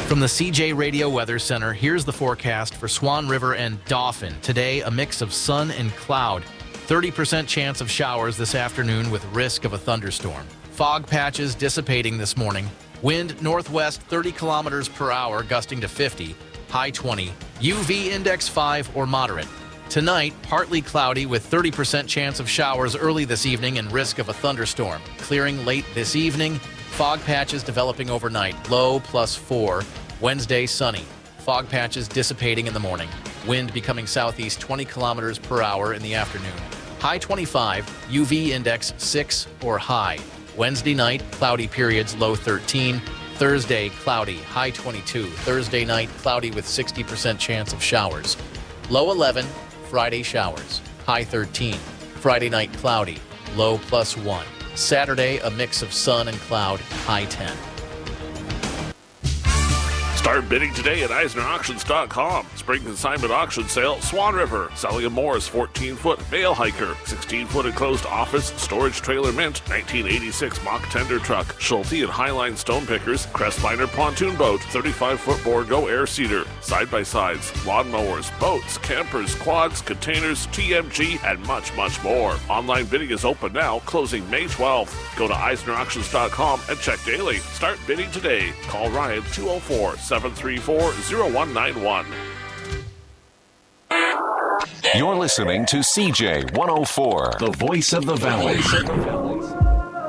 From the CJ Radio Weather Center, here's the forecast for Swan River and Dauphin. Today, a mix of sun and cloud. 30% chance of showers this afternoon with risk of a thunderstorm. Fog patches dissipating this morning. Wind northwest 30 kilometers per hour, gusting to 50, high 20. UV index 5 or moderate. Tonight, partly cloudy with 30% chance of showers early this evening and risk of a thunderstorm. Clearing late this evening. Fog patches developing overnight. Low +4. Wednesday, sunny. Fog patches dissipating in the morning. Wind becoming southeast 20 kilometers per hour in the afternoon. High 25, UV index 6 or high. Wednesday night, cloudy periods, low 13. Thursday, cloudy, high 22. Thursday night, cloudy with 60% chance of showers. Low 11, Friday showers, high 13. Friday night, cloudy, low +1. Saturday, a mix of sun and cloud, high 10. Start bidding today at EisnerAuctions.com. Spring consignment auction sale, Swan River. Selling a Morris 14-foot Vale Hiker, 16-foot enclosed office storage trailer mint, 1986 mock tender truck, Schulte and Highline stone pickers, Crestliner pontoon boat, 35-foot Borgo air seeder, side-by-sides, lawn mowers, boats, campers, quads, containers, TMG, and much, much more. Online bidding is open now, closing May 12th. Go to EisnerAuctions.com and check daily. Start bidding today. Call Ryan 204-734-0191. You're listening to CJ 104, the voice of the Valley.